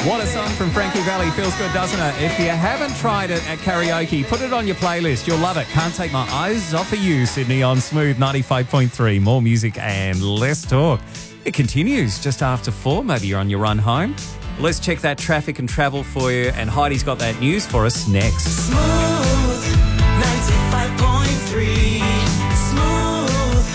What a song from Frankie Valli. Feels good, doesn't it? If you haven't tried it at karaoke, put it on your playlist. You'll love it. Can't Take My Eyes Off of You, Sydney on Smooth 95.3. More music and less talk. It continues just after 4. Maybe you're on your run home. Let's check that traffic and travel for you. And Heidi's got that news for us next. Smooth 95.3. Smooth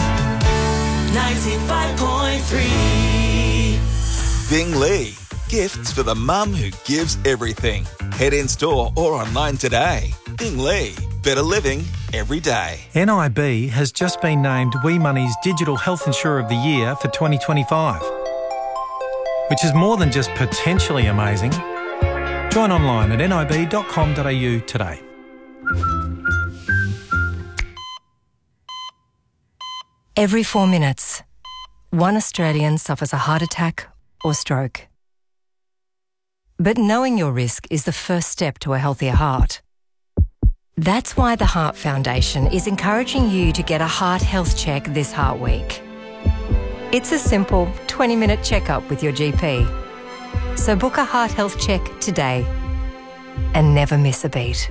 95.3. Bing Lee. Gifts for the mum who gives everything. Head in store or online today. Bing Lee. Better living every day. NIB has just been named We Money's Digital Health Insurer of the Year for 2025, which is more than just potentially amazing. Join online at nib.com.au today. Every 4 minutes, one Australian suffers a heart attack or stroke. But knowing your risk is the first step to a healthier heart. That's why the Heart Foundation is encouraging you to get a heart health check this Heart Week. It's a simple 20-minute checkup with your GP. So book a heart health check today and never miss a beat.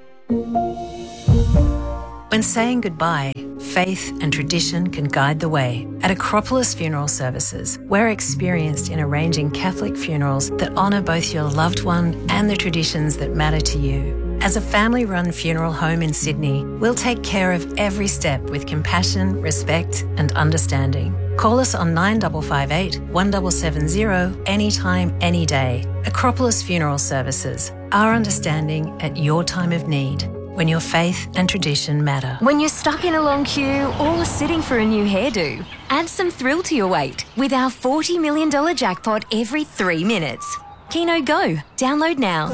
When saying goodbye, faith and tradition can guide the way. At Acropolis Funeral Services, we're experienced in arranging Catholic funerals that honour both your loved one and the traditions that matter to you. As a family-run funeral home in Sydney, we'll take care of every step with compassion, respect and understanding. Call us on 9558 1770 anytime, any day. Acropolis Funeral Services, our understanding at your time of need. When your faith and tradition matter. When you're stuck in a long queue or sitting for a new hairdo, add some thrill to your wait with our $40 million jackpot every 3 minutes. Keno Go. Download now.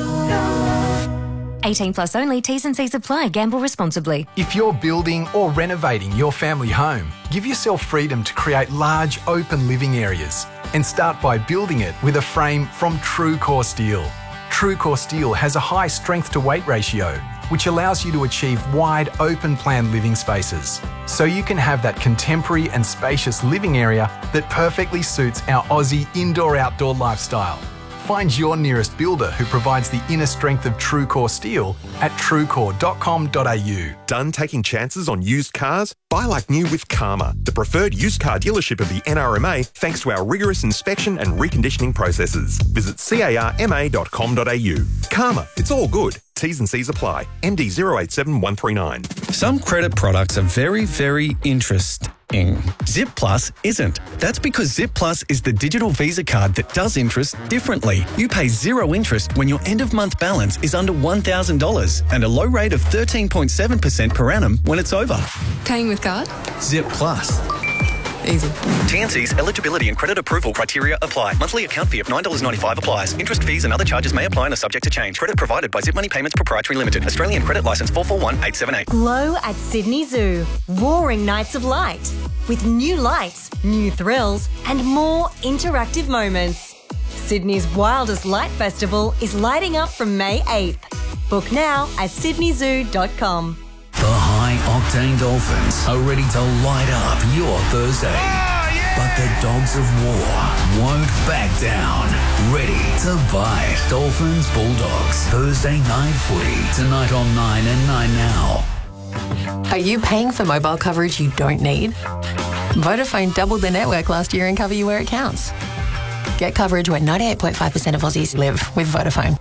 18 plus only. T's and C's apply. Gamble responsibly. If you're building or renovating your family home, give yourself freedom to create large, open living areas and start by building it with a frame from TrueCore Steel. TrueCore Steel has a high strength-to-weight ratio, which allows you to achieve wide, open-plan living spaces, so you can have that contemporary and spacious living area that perfectly suits our Aussie indoor-outdoor lifestyle. Find your nearest builder who provides the inner strength of TrueCore Steel at truecore.com.au. Done taking chances on used cars? Buy like new with Karma, the preferred used car dealership of the NRMA, thanks to our rigorous inspection and reconditioning processes. Visit carma.com.au. Karma, it's all good. T's and C's apply. MD 087139. Some credit products are very, very interesting. Zip Plus isn't. That's because Zip Plus is the digital Visa card that does interest differently. You pay 0 interest when your end-of-month balance is under $1,000 and a low rate of 13.7% per annum when it's over. Paying with card? Zip Plus. Easy. TNC's eligibility and credit approval criteria apply. Monthly account fee of $9.95 applies. Interest, fees and other charges may apply and are subject to change. Credit provided by Zip Money Payments Proprietary Limited. Australian Credit Licence 441878. Glow at Sydney Zoo. Roaring Nights of Light. With new lights, new thrills and more interactive moments. Sydney's wildest light festival is lighting up from May 8th. Book now at sydneyzoo.com. The high-octane Dolphins are ready to light up your Thursday. But the Dogs of War won't back down. Ready to bite. Dolphins Bulldogs. Thursday night footy. Tonight on 9 and 9 Now. Are you paying for mobile coverage you don't need? Vodafone doubled their network last year and cover you where it counts. Get coverage where 98.5% of Aussies live with Vodafone.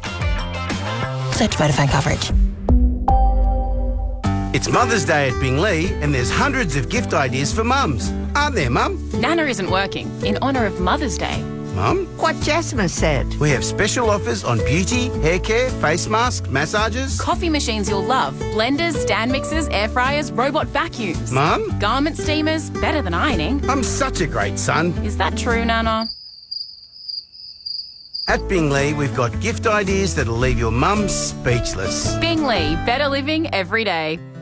Search Vodafone coverage. It's Mother's Day at Binglee and there's hundreds of gift ideas for mums. Aren't there, Mum? Nana isn't working in honour of Mother's Day. Mum? What Jasmine said. We have special offers on beauty, hair care, face masks, massages. Coffee machines you'll love. Blenders, stand mixers, air fryers, robot vacuums. Mum? Garment steamers, better than ironing. I'm such a great son. Is that true, Nana? At Binglee, we've got gift ideas that'll leave your mum speechless. Binglee, better living every day.